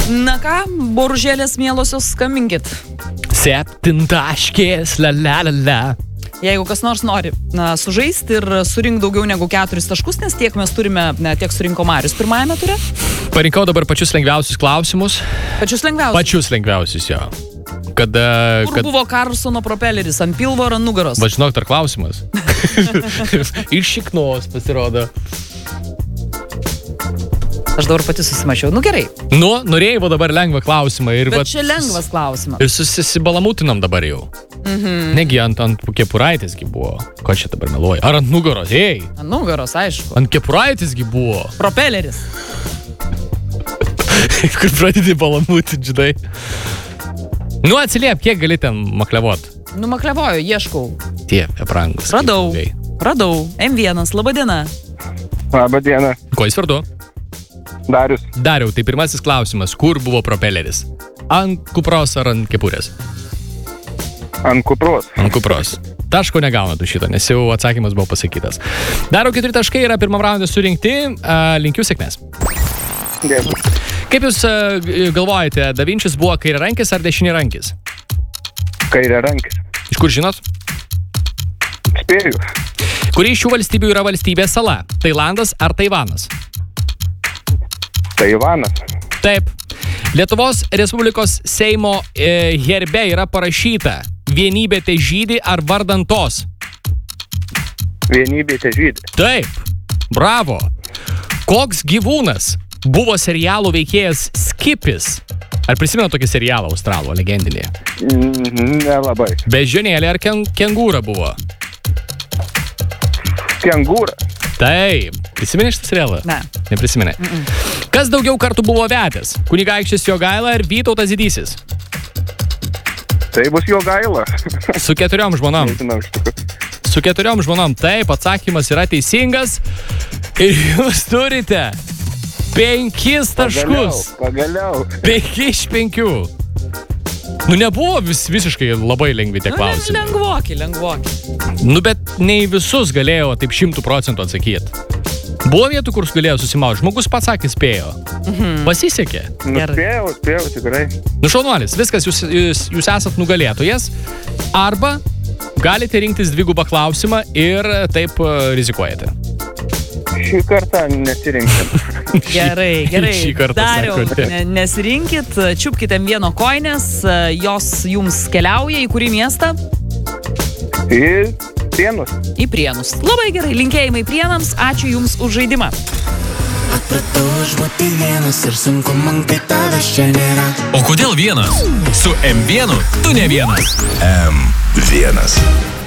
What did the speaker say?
Na ką, boružėlės mielosios, skambinkit. 7 taškės, la la la la. Jeigu kas nors nori sužaisti ir surink daugiau negu 4 taškus, nes tiek mes turime, tiek surinko Marius pirmajame ture. Parinkau dabar pačius lengviausius klausimus. Pačius lengviausius? Pačius lengviausius, jo. Kur buvo Karlsono propeleris, ant pilvo ar ant nugaros? Va, žinok, dar klausimas. Iš šiknos pasirodo. Aš dabar pati susimačiau. Nu gerai. Norėjai dabar lengvą klausimą. Bet čia lengvas klausimas. Ir susibalamutinam dabar jau. Negi ant kepuraitėsgi buvo. Ko čia dabar meluoja? Ar ant nugaros? Ei! Ant nugaros, aišku. Ant kepuraitėsgi buvo. Propeleris. Kur pradedi balamutinti, žinai. Atsiliep, kiek gali ten maklevot? Maklevoju, ieškau. Tie, brangus. Radau. M1, laba diena. Labą dieną. Ko jis vardu? Darius. Dariau, tai pirmasis klausimas. Kur buvo propeleris? Ant kupros ar ant kepurės? Ant kupros. Ant kupros. Taško negauna tu šito, nes jau atsakymas buvo pasakytas. Dariau, 4 taškai yra pirmam raunde surinkti. Linkiu sėkmės. Dėkui. Kaip jūs galvojate, Da Vinčis buvo kairiarankis ar dešiniarankis? Kairiarankis. Iš kur žinot? Spėju. Kuri iš šių valstybių yra valstybės sala? Tailandas ar Taivanas? Taivanas. Taip. Lietuvos Respublikos Seimo herbe yra parašyta vienybė težydi ar vardan tos? Vienybė težydi. Taip. Bravo. Koks gyvūnas buvo serialo veikėjas Skipis? Ar prisimena tokį serialą australų, legendinį? Nelabai. Beždžionėlė ar kengūra buvo? Kengūra. Taip. Prisimeni šitą serialą? Ne. Neprisimeni. Kas daugiau kartų buvo vedęs? Kunigaikštis Jogaila ar Vytautas Didysis? Tai bus Jogaila. Su 4 žmonom. Nežinau iš tikrųjų. Su 4 žmonom. Taip, atsakymas yra teisingas. Ir jūs turite 5 taškus. Pagaliau. 5 iš 5. Nebuvo visiškai labai lengvi tie klausimai. Lengvoki. Bet ne į visus galėjo taip 100% atsakyti. Buvo vietų, kur galėjo susimauti. Žmogus pats sakė, spėjo. Pasisekė. Spėjau tikrai. Šaunuolis, viskas, jūs esat nugalėtojas. Arba galite rinktis dvigubą klausimą ir taip rizikuojate. Šį kartą nesirinksim. Gerai. Šį kartą Dariau, sakote. nesirinkit, čiupkite M1 koinės, jos jums keliauja į kurį miestą? Į Prienus. Į Prienus. Labai gerai, linkėjimai Prienams, ačiū jums už žaidimą. Atpratau aš būti vienas ir sunku man, kai tavęs čia nėra. O kodėl vienas? Su M1 tu ne vienas. M1.